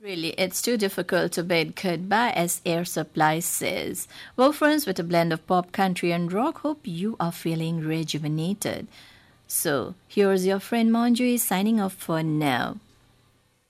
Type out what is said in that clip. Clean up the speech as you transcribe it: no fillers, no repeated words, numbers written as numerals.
Really, it's too difficult to bid goodbye, as Air Supply says. Well, friends, with a blend of pop, country, and rock, hope you are feeling rejuvenated. So, here's your friend Monjui signing off for now.